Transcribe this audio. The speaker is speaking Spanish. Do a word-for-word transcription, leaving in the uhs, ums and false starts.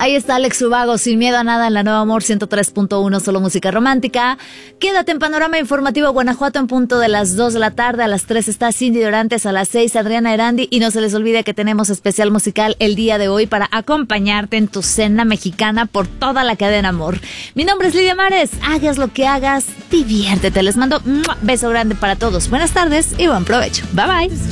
Ahí está Alex Ubago, Sin Miedo a Nada en la Nueva Amor ciento tres punto uno, solo música romántica. Quédate en Panorama Informativo Guanajuato en punto de las dos de la tarde. A las tres está Cindy Dorantes, a las seis Adriana Erandi. Y no se les olvide que tenemos especial musical el día de hoy para acompañarte en tu cena mexicana por toda la cadena Amor. Mi nombre es Lidia Mares. Hagas lo que hagas, diviértete. Les mando un beso grande para todos. Buenas tardes y buen provecho. Bye bye.